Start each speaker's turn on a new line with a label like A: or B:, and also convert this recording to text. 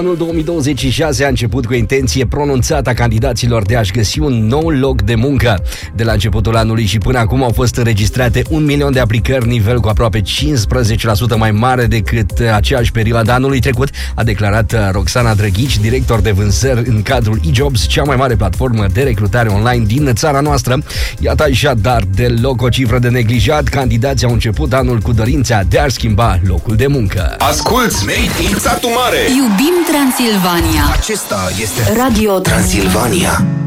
A: Anul 2026 a început cu intenție pronunțată a candidaților de a-și găsi un nou loc de muncă. De la începutul anului și până acum au fost înregistrate 1 milion de aplicări, nivel cu aproape 15% mai mare decât aceeași perioadă anului trecut, a declarat Roxana Drăghici, director de vânzări în cadrul eJobs, cea mai mare platformă de recrutare online din țara noastră. Iată așadar deloc o cifră de neglijat. Candidații au început anul cu dorința de a-și schimba locul de muncă.
B: Asculți Made in Satu Mare.
C: Iubim Transilvania.
B: Acesta este Radio Transilvania.